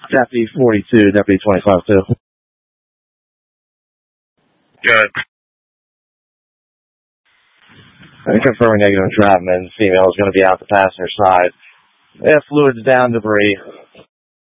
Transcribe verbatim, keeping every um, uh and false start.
Deputy forty-two, Deputy twenty-five two. Good. I'm confirming negative entrapment. Female is going to be out the passenger side. Yeah, fluids down, debris.